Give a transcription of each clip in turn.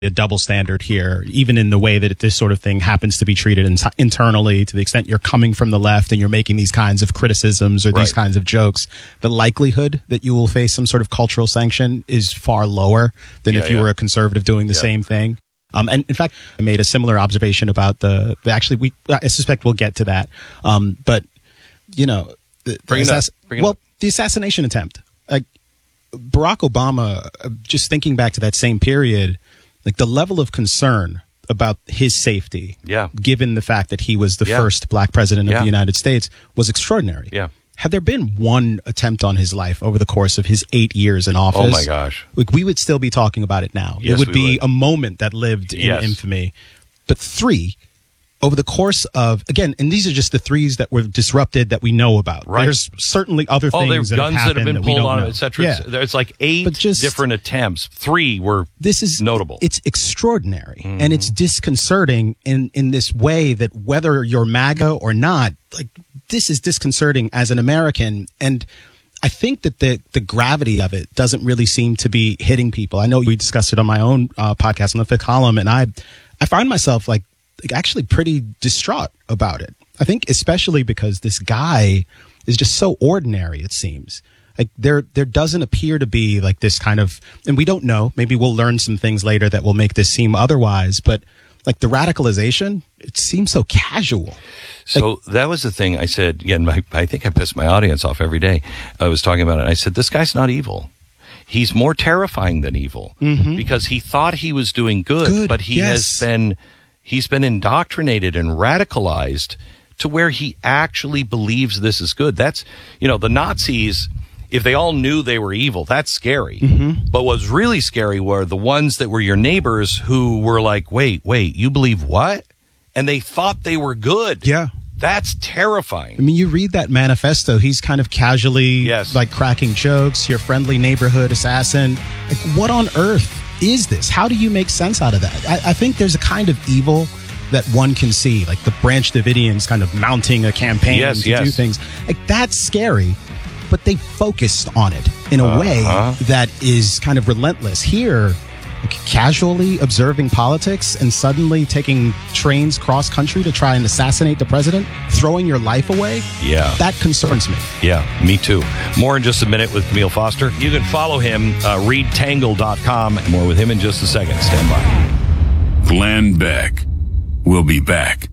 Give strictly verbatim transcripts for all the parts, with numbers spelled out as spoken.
a double standard here, even in the way that this sort of thing happens to be treated in, internally, to the extent you're coming from the left and you're making these kinds of criticisms or these right. kinds of jokes, the likelihood that you will face some sort of cultural sanction is far lower than yeah, if you yeah. were a conservative doing the yeah. same thing. Um, and in fact, I made a similar observation about the, the actually, we, I suspect we'll get to that. Um, but, you know, the, Bring the it assass- up. Bring it well, up. the assassination attempt, like Barack Obama, uh, just thinking back to that same period, like the level of concern about his safety, yeah. given the fact that he was the yeah. first black president of yeah. the United States, was extraordinary. Yeah. Had there been one attempt on his life over the course of his eight years in office, oh my gosh, like we would still be talking about it now. Yes, it would we be would. a moment that lived in yes. infamy. But three, over the course of, again, and these are just the threes that were disrupted that we know about. Right. There's certainly other oh, things there are that guns have that have been that we pulled don't on know. him, et cetera. Yeah. There's like eight But just- different attempts. Three were This is notable. It's extraordinary, Mm-hmm. and it's disconcerting in in this way that whether you're MAGA or not, like this is disconcerting as an American. And I think that the the gravity of it doesn't really seem to be hitting people. I know we discussed it on my own uh, podcast on the Fifth Column, and I I find myself like, like actually pretty distraught about it. I think especially because this guy is just so ordinary, it seems. Like there there doesn't appear to be like this kind of, and we don't know, maybe we'll learn some things later that will make this seem otherwise, but like the radicalization, it seems so casual. So Like, that was the thing I said. Again, my, I think I pissed my audience off every day. I was talking about it. I said, this guy's not evil. He's more terrifying than evil mm-hmm. because he thought he was doing good, Good, but he yes. has been he's been indoctrinated and radicalized to where he actually believes this is good. That's, you know, the Nazis, if they all knew they were evil, that's scary. Mm-hmm. But what was really scary were the ones that were your neighbors who were like, wait, wait, you believe what? And they thought they were good. Yeah. That's terrifying. I mean, you read that manifesto, he's kind of casually Yes. like cracking jokes, your friendly neighborhood assassin. Like, what on earth is this? How do you make sense out of that? I, I think there's a kind of evil that one can see, like the Branch Davidians kind of mounting a campaign Yes, to yes. do things. Like, that's scary, but they focused on it in a Uh-huh. way that is kind of relentless. Here, like, casually observing politics and suddenly taking trains cross country to try and assassinate the president, throwing your life away. Yeah. That concerns me. Yeah, me too. More in just a minute with Camille Foster. You can follow him, uh, read tangle dot com. More with him in just a second. Stand by. Glenn Beck. We'll be back.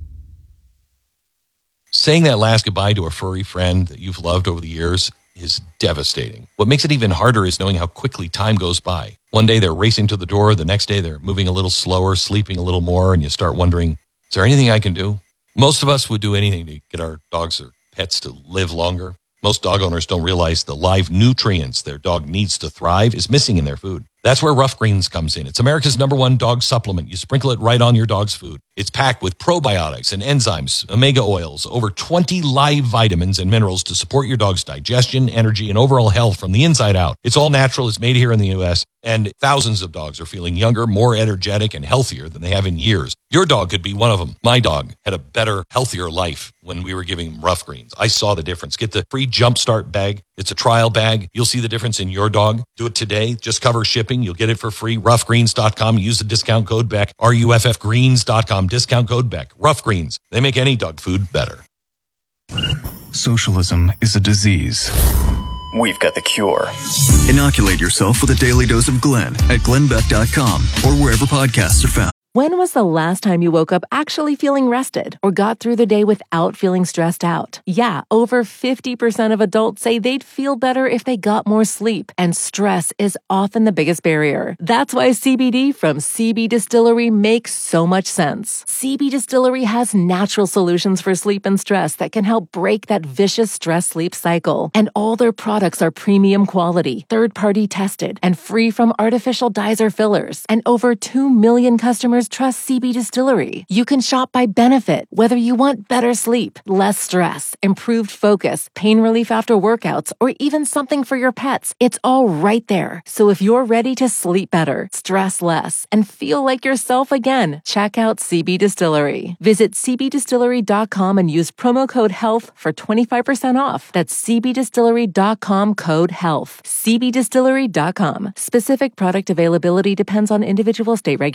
Saying that last goodbye to a furry friend that you've loved over the years is devastating. What makes it even harder is knowing how quickly time goes by. One day they're racing to the door, the next day they're moving a little slower, sleeping a little more, and you start wondering, is there anything I can do? Most of us would do anything to get our dogs or pets to live longer. Most dog owners don't realize the live nutrients their dog needs to thrive is missing in their food. That's where Rough Greens comes in. It's America's number one dog supplement. You sprinkle it right on your dog's food. It's packed with probiotics and enzymes, omega oils, over twenty live vitamins and minerals to support your dog's digestion, energy, and overall health from the inside out. It's all natural. It's made here in the U S, and thousands of dogs are feeling younger, more energetic, and healthier than they have in years. Your dog could be one of them. My dog had a better, healthier life when we were giving him Rough Greens. I saw the difference. Get the free Jumpstart bag. It's a trial bag. You'll see the difference in your dog. Do it today. Just cover shipping. You'll get it for free. rough greens dot com. Use the discount code Beck. R U F F greens dot com. Discount code Beck. Rough Greens. They make any dog food better. Socialism is a disease. We've got the cure. Inoculate yourself with a daily dose of Glenn at glenn beck dot com or wherever podcasts are found. When was the last time you woke up actually feeling rested or got through the day without feeling stressed out? Yeah, over fifty percent of adults say they'd feel better if they got more sleep, and stress is often the biggest barrier. That's why C B D from C B Distillery makes so much sense. C B Distillery has natural solutions for sleep and stress that can help break that vicious stress-sleep cycle. And all their products are premium quality, third-party tested, and free from artificial dyes or fillers. And over two million customers customers trust C B Distillery. You can shop by benefit, whether you want better sleep, less stress, improved focus, pain relief after workouts, or even something for your pets. It's all right there. So if you're ready to sleep better, stress less, and feel like yourself again, check out C B Distillery. Visit c b distillery dot com and use promo code HEALTH for twenty-five percent off. That's c b distillery dot com code HEALTH. c b distillery dot com. Specific product availability depends on individual state regulations.